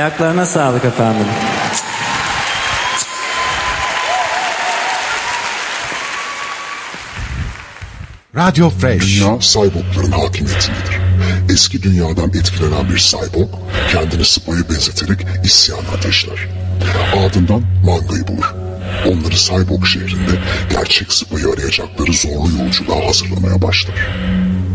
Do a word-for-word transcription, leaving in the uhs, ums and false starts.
Ayaklarına sağlık efendim. Radyo Fresh. Dünya cyborgların hakimiyetindedir. Eski dünyadan etkilenen bir cyborg kendini Spy'a benzeterek isyan ateşler. Ardından Manga'yı bulur. Onları cyborg şehrinde gerçek Spy'ı arayacakları zorlu yolculuğa hazırlamaya başlar.